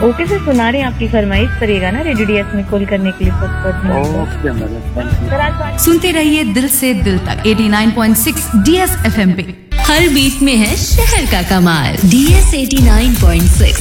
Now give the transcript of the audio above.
Okay sir, सुना रहे हैं आपकी फरमाइश करिएगा ना रेडियो डीएस में कॉल करने के लिए okay madam, thank you. Sir आज सुनते रहिए दिल से दिल तक 89.6 डीएस एफएम पे। हर बीट में है शहर का कमाल। DS 89.6